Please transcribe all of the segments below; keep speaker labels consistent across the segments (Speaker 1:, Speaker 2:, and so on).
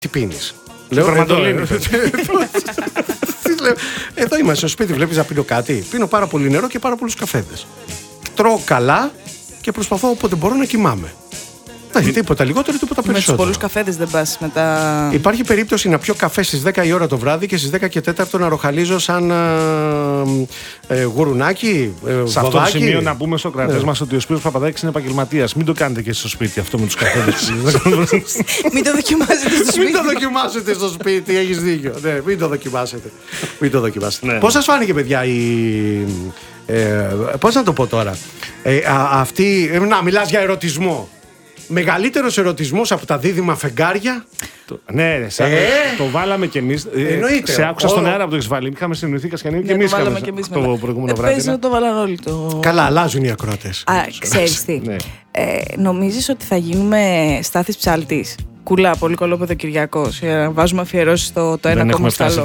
Speaker 1: Τι πίνεις? Λέω, εδώ είμαστε στο σπίτι, βλέπεις να πίνω κάτι? Πίνω πάρα πολύ νερό και πάρα πολλούς καφέδες. Τρώω καλά και προσπαθώ όποτε μπορώ να κοιμάμαι. Τίποτα λιγότερο, τίποτα περισσότερο.
Speaker 2: Με τους πολλούς καφέδες δεν πας μετά.
Speaker 1: Υπάρχει περίπτωση να πιω καφέ στις 10 η ώρα το βράδυ και στις 10 και 4 να ροχαλίζω σαν γουρουνάκι,
Speaker 3: σε αυτό το σημείο να πούμε στους κρατές μας ότι ο Σπύρος Παπαδάκης είναι επαγγελματίας. Μην το κάνετε και στο σπίτι αυτό με τους καφέδες.
Speaker 2: Μην το δοκιμάσετε στο σπίτι.
Speaker 1: Μην το δοκιμάσετε στο σπίτι, έχεις δίκιο. Ναι, μην το δοκιμάσετε. Μην το δοκιμάσετε. Πώς σας φάνηκε, παιδιά, πώς να το πω τώρα. Αυτή. Να μιλάς για ερωτισμό. Μεγαλύτερος ερωτισμός από τα δίδυμα φεγγάρια.
Speaker 3: Ναι, το βάλαμε κι εμείς. Σε άκουσα στον αέρα που το έχεις βάλει. Είχαμε συνεννοηθεί Κασιανή και εμείς είχαμε το προηγούμενο βράδυ.
Speaker 2: Πες να το βάλαν όλοι.
Speaker 1: Καλά, αλλάζουν οι ακροατές.
Speaker 2: Ξέρεις τι. Νομίζεις ότι θα γίνουμε Στάθης Ψάλτης? Κουλά, πολύ κολόπεδο Κυριακός. Βάζουμε αφιερώσεις στο το ένα κόμμα στάλο.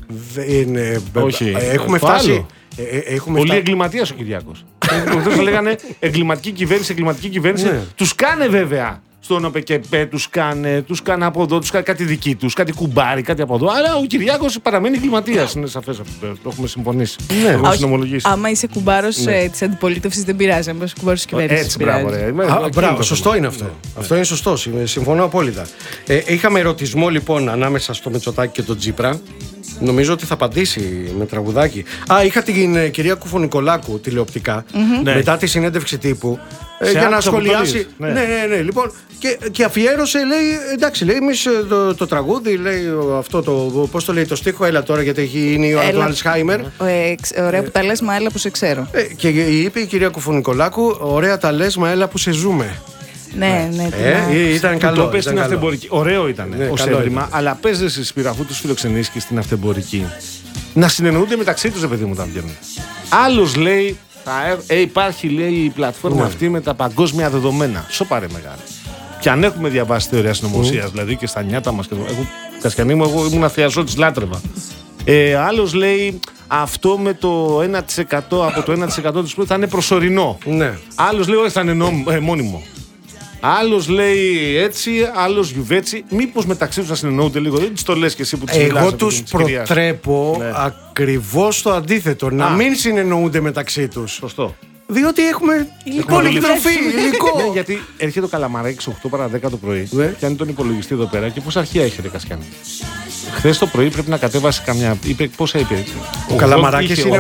Speaker 1: Όχι. Έχουμε φτάσει.
Speaker 3: Πολύ εγκληματίας ο Κυριάκος. Θα λέγανε εγκληματική κυβέρνηση. Τους κάνε βέβαια στον ΟΠΕΚΕΠΕ, τους κάνε από εδώ, τους κάνε κάτι δική τους, κάτι κουμπάρι, κάτι από εδώ. Αλλά ο Κυριάκος παραμένει εγκληματίας. Είναι σαφές αυτό. Το έχουμε συμφωνήσει. Έχουμε συνομολογήσει.
Speaker 2: Άμα είσαι κουμπάρος της αντιπολίτευσης δεν πειράζει. Αν είσαι κουμπάρος της κυβέρνησης.
Speaker 3: Έτσι,
Speaker 1: μπράβο, σωστό είναι αυτό. Αυτό είναι σωστό. Συμφωνώ απόλυτα. Είχαμε ερωτισμό λοιπόν ανάμεσα στο Μητσοτάκη και τον Τσίπρα. Νομίζω ότι θα απαντήσει με τραγουδάκι. Είχα την κυρία Κουφονικολάκου τηλεοπτικά μετά τη συνέντευξη τύπου για να σχολιάσει. Ναι. Λοιπόν, και αφιέρωσε, λέει, εντάξει, λέει, εμείς το τραγούδι, λέει, αυτό το. Πώς το λέει το στίχο, έλα τώρα γιατί είναι η ώρα του Αλσχάιμερ.
Speaker 2: Ωραία που τα λες, μα έλα που σε ξέρω.
Speaker 1: Και είπε η κυρία Κουφονικολάκου, ωραία τα λες, μα έλα που σε ζούμε.
Speaker 2: Ναι.
Speaker 1: Ήταν καλό.
Speaker 3: Το πες στην αυτεμπορική. Ωραίο ήταν ως έβριμα, αλλά πες εσύ, Σπύρο, αφού τους φιλοξενείς και στην αυτεμπορική, να συνεννοούνται μεταξύ τους, παιδί μου, όταν βγαίνουν. Άλλος λέει, υπάρχει, λέει, η πλατφόρμα αυτή με τα παγκόσμια δεδομένα. Σοπαρέ μεγάλη. Και αν έχουμε διαβάσει θεωρία συνωμοσίας, δηλαδή και στα νιάτα μας, Κασιανή μου, εγώ ήμουν αθιαζό, της λάτρευα. Άλλος λέει, αυτό με το 1% από το 1% του σπίτι θα είναι προσωρινό. Άλλος λέει, όχι, θα είναι μόνιμο. Άλλος λέει έτσι, άλλος γιουβέτσι. Μήπως μεταξύ τους να συνεννοούνται λίγο? Δεν τους το λες και εσύ που τους μιλάς?
Speaker 1: Εγώ τους προτρέπω ακριβώς το αντίθετο. Να μην συνεννοούνται μεταξύ τους.
Speaker 3: Σωστό.
Speaker 1: Διότι έχουμε πολύ τροφή, υλικό.
Speaker 3: Ναι, γιατί έρχεται ο Καλαμαράκης 8 παρά 10 το πρωί, πιάνει τον υπολογιστή εδώ πέρα και πόσα αρχεία έχετε, Κασιάνη? Χθες το πρωί πρέπει να κατέβασε καμιά. Πόσα είπε?
Speaker 1: Ο Καλαμαράκης είναι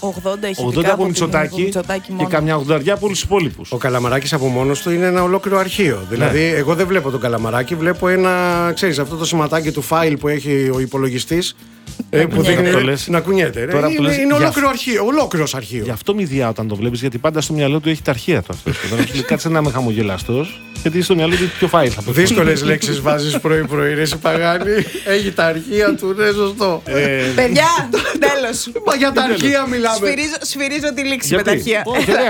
Speaker 3: 80 από Μητσοτάκη και καμιά 80 από όλους τους υπόλοιπους.
Speaker 1: Ο Καλαμαράκης από μόνος του είναι ένα ολόκληρο αρχείο. Δηλαδή, εγώ δεν βλέπω τον Καλαμαράκη, βλέπω ένα, ξέρεις, αυτό το σηματάκι του file που έχει ο υπολογιστής. Που δείχνει να κουνιέται. Είναι ολόκληρος αρχείο.
Speaker 3: Γι' αυτό μηδιά όταν το βλέπεις, γιατί πάντα στο μυαλό του έχει τα αρχεία του αυτό. Κάτσε να είμαι χαμογελαστός, γιατί στο μυαλό του πιο φάει.
Speaker 1: Δύσκολες λέξεις βάζεις πρωί-πρωί, ρε Παγάνη. Έχει τα αρχεία του, ναι, σωστό.
Speaker 2: Παιδιά, τέλος.
Speaker 1: Μα για τα αρχεία μιλάμε.
Speaker 2: Σφυρίζω τη λήξη με τα αρχεία.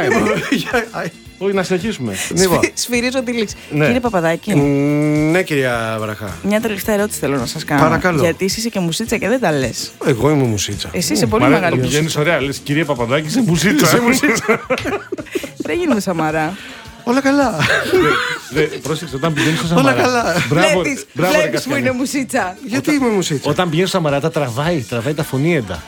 Speaker 3: Όχι, να συνεχίσουμε.
Speaker 2: Σφυρίζω τη λήξη. Κύριε Παπαδάκη.
Speaker 1: Ναι, κυρία Βραχά.
Speaker 2: Μια τελευταία ερώτηση θέλω να σας κάνω.
Speaker 1: Παρακαλώ.
Speaker 2: Γιατί εσύ είσαι και μουσίτσα και δεν τα λες.
Speaker 1: Εγώ είμαι μουσίτσα.
Speaker 2: Εσύ είσαι πολύ μεγάλη μουσίτσα.
Speaker 3: Πηγαίνεις ωραία, λες κύριε Παπαδάκη, είσαι μουσίτσα.
Speaker 2: Δεν γίνουμε Σαμαρά.
Speaker 1: Όλα καλά.
Speaker 3: Πρόσεξε, όταν πηγαίνεις στο Σαμαρά.
Speaker 1: Όλα καλά.
Speaker 2: Βλέπεις που είναι μουσίτσα.
Speaker 1: Γιατί είμαι μουσίτσα?
Speaker 3: Όταν πηγαίνεις στο Σαμαρά τα τραβάει τα φωνήεντα.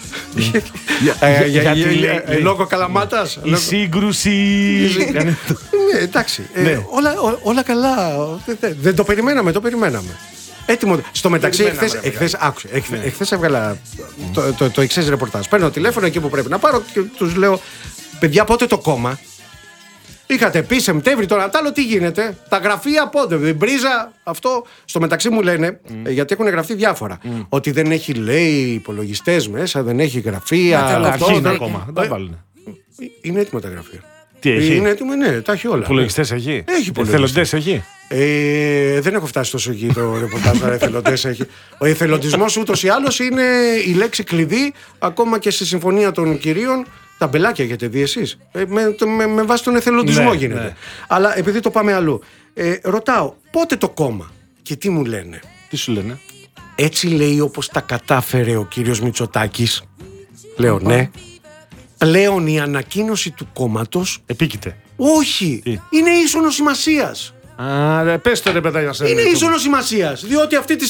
Speaker 1: Λόγω Καλαμάτας.
Speaker 3: Η σύγκρουση.
Speaker 1: Ναι, εντάξει. Όλα καλά. Δεν το περιμέναμε, το περιμέναμε. Έτοιμο. Στο μεταξύ, εχθές έβγαλα το εξής ρεπορτάζ. Παίρνω τηλέφωνο εκεί που πρέπει να πάρω και τους λέω, παιδιά, πότε το κόμμα? Είχατε πει Σεπτέμβρη, τώρα Νατάλο, τι γίνεται? Τα γραφεία πότε? Μπρίζα, αυτό. Στο μεταξύ μου λένε, γιατί έχουν γραφτεί διάφορα, ότι δεν έχει, λέει, υπολογιστές μέσα, δεν έχει γραφεία.
Speaker 3: Αρχή είναι ακόμα. Δεν βάλουν.
Speaker 1: Είναι έτοιμα τα γραφεία.
Speaker 3: Τι έχει?
Speaker 1: Είναι έτοιμο, ναι, τα έχει όλα.
Speaker 3: Υπολογιστές έχει?
Speaker 1: Έχει
Speaker 3: εθελοντές έχει?
Speaker 1: Δεν έχω φτάσει τόσο εκεί το ρεπορτάζ, εθελοντές έχει. Ο εθελοντισμός ούτως ή άλλως είναι η λέξη κλειδί, ακόμα και στη συμφωνία των κυρίων. Τα μπελάκια έχετε δει εσείς? Με βάση τον εθελοντισμό γίνεται. Ναι. Αλλά επειδή το πάμε αλλού, ρωτάω, πότε το κόμμα? Και τι μου λένε?
Speaker 3: Τι σου λένε?
Speaker 1: Έτσι λέει όπως τα κατάφερε ο κύριος Μητσοτάκης. Λέω ναι. Πλέον η ανακοίνωση του κόμματος.
Speaker 3: Επίκειται.
Speaker 1: Όχι. Τι? Είναι ίσονος σημασίας.
Speaker 3: Πες το ρε παιδάκι να σε
Speaker 1: είναι ίσονο σημασία. Διότι αυτή τη